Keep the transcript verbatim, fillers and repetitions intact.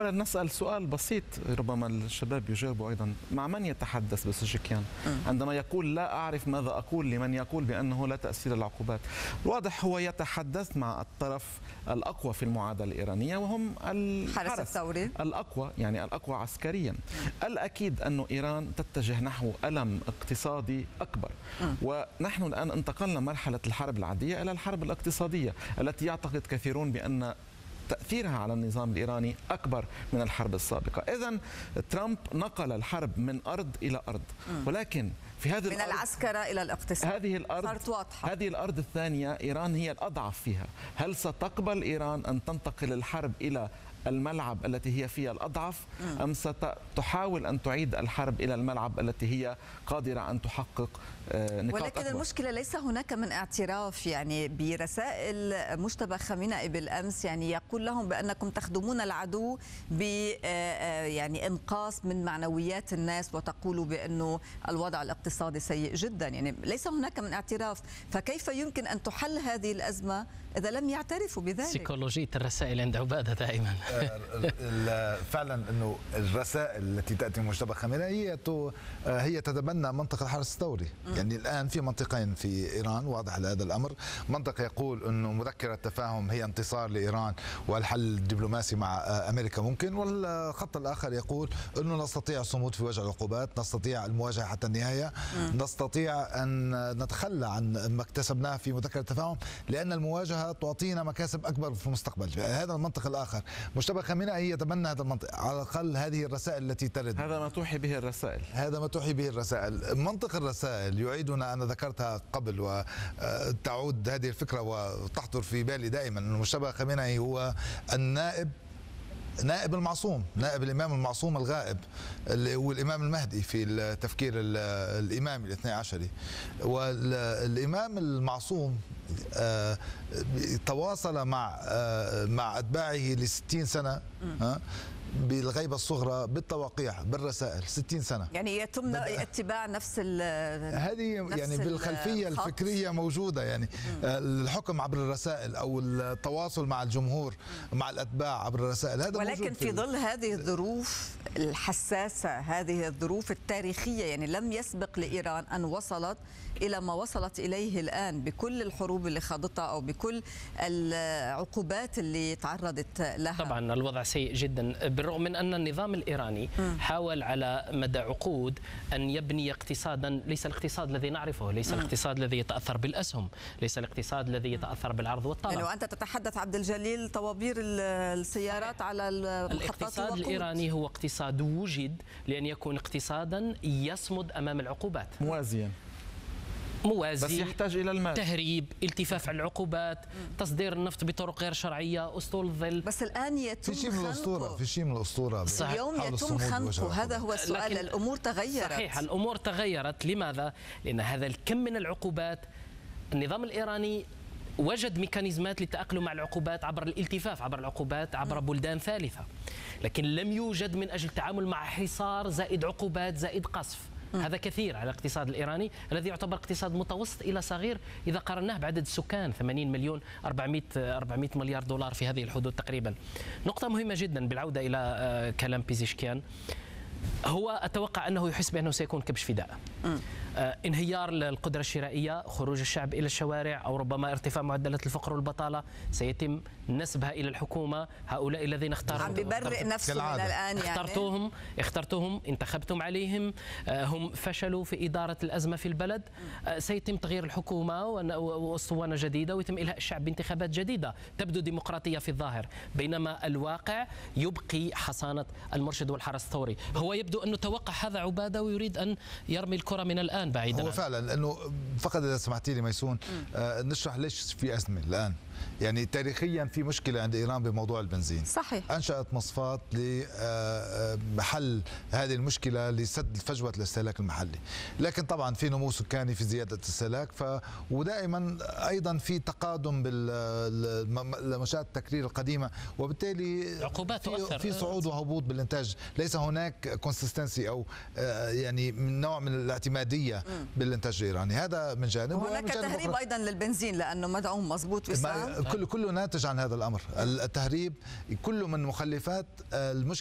نسأل سؤال بسيط ربما الشباب يجاوبوا أيضا. مع من يتحدث بسجكيان عندما يقول لا أعرف ماذا أقول لمن يقول بأنه لا تأثير العقوبات؟ الواضح هو يتحدث مع الطرف الأقوى في المعادلة الإيرانية وهم الحرس الثوري الأقوى، يعني الأقوى عسكريا. الأكيد أن إيران تتجه نحو ألم اقتصادي أكبر، ونحن الآن انتقلنا مرحلة الحرب العادية إلى الحرب الاقتصادية التي يعتقد كثيرون بأن تأثيرها على النظام الإيراني أكبر من الحرب السابقة. إذن ترامب نقل الحرب من أرض إلى أرض، ولكن في هذه من الأرض العسكرة إلى الاقتصاد هذه الأرض صارت واضحة. هذه الأرض الثانية إيران هي الأضعف فيها. هل ستقبل إيران أن تنتقل الحرب إلى الملعب التي هي فيها الأضعف، أم ستحاول أن تعيد الحرب إلى الملعب التي هي قادرة أن تحقق نقاط ولكن أكبر؟ المشكلة ليس هناك من اعتراف يعني برسائل مجتبى خامنئي بالأمس، يعني يقول لهم بأنكم تخدمون العدو ب يعني إنقاص من معنويات الناس، وتقولوا بأنه الوضع الاقتصادي سيء جدا. يعني ليس هناك من اعتراف، فكيف يمكن أن تحل هذه الأزمة إذا لم يعترفوا بذلك؟ سيكولوجية الرسائل عند عبادة دائما. فعلا انه الرسائل التي تاتي من مجتبى خامنئي هي هي تتبنى منطق الحرس الثوري. يعني الان في منطقين في ايران واضح لهذا الامر، منطق يقول انه مذكره تفاهم هي انتصار لايران والحل الدبلوماسي مع امريكا ممكن، والخط الاخر يقول انه نستطيع الصمود في وجه العقوبات، نستطيع المواجهه حتى النهايه، نستطيع ان نتخلى عن ما اكتسبناه في مذكره التفاهم لان المواجهه تعطينا مكاسب اكبر في المستقبل. هذا المنطق الاخر. مجتبى خامنئي يتبنى هذا المنطق، على الاقل هذه الرسائل التي ترد. هذا ما توحي به الرسائل هذا ما توحي به الرسائل. منطق الرسائل يعيدنا، انا ذكرتها قبل وتعود هذه الفكره وتحضر في بالي دائما، انه مجتبى خامنئي هو النائب نائب المعصوم، نائب الإمام المعصوم الغائب اللي هو الإمام المهدي في التفكير الإمامي الاثني عشري. والإمام المعصوم تواصل مع مع أتباعه لستين سنة بالغيبة الصغرى بالتوقيع بالرسائل ستين سنة. يعني يتم اتباع نفس ال هذه نفس يعني بالخلفية الخط. الفكرية موجودة، يعني م. الحكم عبر الرسائل أو التواصل مع الجمهور مع الأتباع عبر الرسائل، هذا ولكن موجود في, في ظل هذه الظروف الحساسة، هذه الظروف التاريخية، يعني لم يسبق لإيران أن وصلت إلى ما وصلت إليه الآن بكل الحروب اللي خاضتها أو بكل العقوبات اللي تعرضت لها. طبعا الوضع سيء جدا، بالرغم من أن النظام الإيراني م. حاول على مدى عقود أن يبني اقتصادا، ليس الاقتصاد الذي نعرفه، ليس م. الاقتصاد الذي يتأثر بالأسهم، ليس الاقتصاد الذي يتأثر بالعرض والطلب. يعني وأنت تتحدث عبد الجليل طوابير السيارات على المحطات. الاقتصاد الإيراني هو اقتصاد وجد لأن يكون اقتصادا يصمد أمام العقوبات، موازيا موازي، بس يحتاج إلى المال، تهريب، التفاف على العقوبات، تصدير النفط بطرق غير شرعية، أسطول الظل. بس الآن يتم في شيء من الأسطورة، في شيء من الأسطورة اليوم يتم خنقه. هذا هو السؤال. الأمور تغيرت. صحيح، الأمور تغيرت. لماذا؟ لأن هذا الكم من العقوبات النظام الإيراني وجد ميكانيزمات للتأقلم مع العقوبات عبر الالتفاف عبر العقوبات عبر بلدان ثالثة، لكن لم يوجد من أجل التعامل مع حصار زائد عقوبات زائد قصف. هذا كثير على الاقتصاد الإيراني الذي يعتبر اقتصاد متوسط إلى صغير إذا قارناه بعدد السكان ثمانين مليون، أربعمائة مليار دولار في هذه الحدود تقريبا. نقطة مهمة جدا بالعودة إلى كلام بيزيشكيان، هو أتوقع أنه يحس بأنه سيكون كبش فداء. آه انهيار القدرة الشرائية، خروج الشعب إلى الشوارع، أو ربما ارتفاع معدلات الفقر والبطالة، سيتم نسبها إلى الحكومة. هؤلاء الذين اختاروا عم بيبرئ نفسه من الآن، يعني اخترتوهم اخترتوهم انتخبتم عليهم، آه هم فشلوا في إدارة الأزمة في البلد، آه سيتم تغيير الحكومة واسطوانة جديدة ويتم إلهاء الشعب بانتخابات جديدة تبدو ديمقراطية في الظاهر، بينما الواقع يبقي حصانة المرشد والحرس الثوري. هو يبدو أنه توقع هذا عبادة ويريد أن يرمي الكرة من الآن بعيدا. هو فعلا لأنه فقط إذا سمحتي لي ميسون آه نشرح ليش في أزمة الآن. يعني تاريخيا في مشكلة عند إيران بموضوع البنزين. صحيح. أنشأت مصفات لحل هذه المشكلة لسد فجوة الاستهلاك المحلي، لكن طبعا في نمو سكاني، في زيادة الاستهلاك، ف ودائما أيضا في تقادم بالمنشآت التكرير القديمة، وبالتالي عقوبات في, في صعود وهبوط بالإنتاج. ليس هناك كونسيستنسي أو يعني من نوع من الاعتمادية بالإنتاج الإيراني. هذا من جانب. وهناك تهريب أيضا للبنزين لأنه مدعوم مضبوط وسام كله كله ناتج عن هذا الامر. التهريب كله من مخلفات المشكله